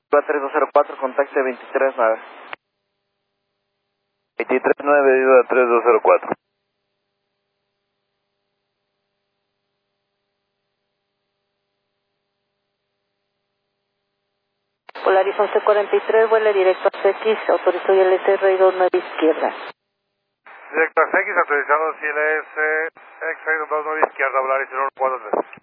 3204, contacte 239. 239, viva 3204. Polaris 1143, vuela directo a CX, autorizó ILS 29 izquierda. Directo a CX, autorizado CLS X-Ray 29 izquierda, Polaris 143.